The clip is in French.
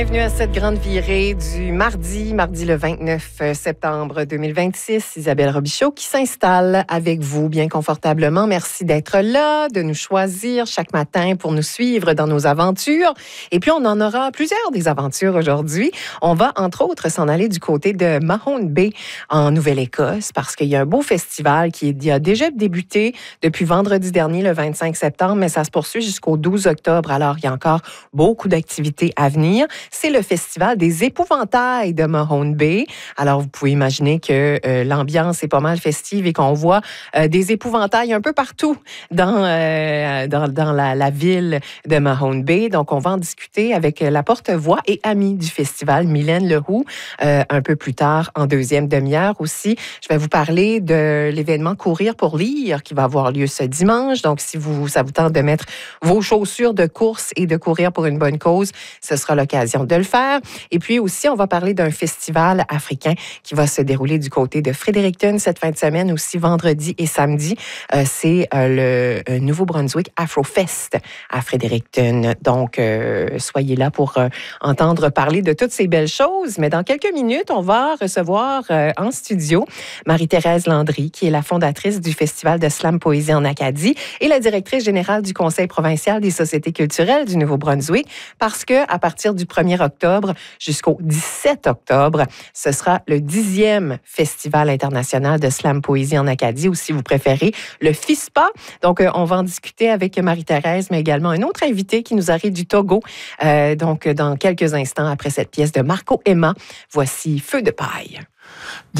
Bienvenue à cette grande virée du mardi le 29 septembre 2026. Isabelle Robichaud qui s'installe avec vous bien confortablement. Merci d'être là, de nous choisir chaque matin pour nous suivre dans nos aventures. Et puis, on en aura plusieurs des aventures aujourd'hui. On va, entre autres, s'en aller du côté de Mahone Bay en Nouvelle-Écosse parce qu'il y a un beau festival qui a déjà débuté depuis vendredi dernier, le 25 septembre, mais ça se poursuit jusqu'au 12 octobre. Alors, il y a encore beaucoup d'activités à venir. C'est le festival des épouvantails de Mahone Bay. Alors, vous pouvez imaginer que l'ambiance est pas mal festive et qu'on voit des épouvantails un peu partout dans la ville de Mahone Bay. Donc, on va en discuter avec la porte-voix et amie du festival, Mylène Leroux, un peu plus tard, en deuxième demi-heure aussi. Je vais vous parler de l'événement Courir pour lire qui va avoir lieu ce dimanche. Donc, si ça vous tente de mettre vos chaussures de course et de courir pour une bonne cause, ce sera l'occasion de le faire. Et puis aussi, on va parler d'un festival africain qui va se dérouler du côté de Fredericton cette fin de semaine, aussi vendredi et samedi. C'est le Nouveau-Brunswick Afrofest à Fredericton. Donc, soyez là pour entendre parler de toutes ces belles choses. Mais dans quelques minutes, on va recevoir en studio Marie-Thérèse Landry, qui est la fondatrice du Festival de Slam Poésie en Acadie et la directrice générale du Conseil provincial des sociétés culturelles du Nouveau-Brunswick, parce que à partir du 1er octobre jusqu'au 17 octobre, ce sera le 10e Festival international de Slam Poésie en Acadie, ou si vous préférez, le FISPA. Donc, on va en discuter avec Marie-Thérèse, mais également un autre invité qui nous arrive du Togo. Donc, dans quelques instants, après cette pièce de Marco Emma, voici Feu de paille.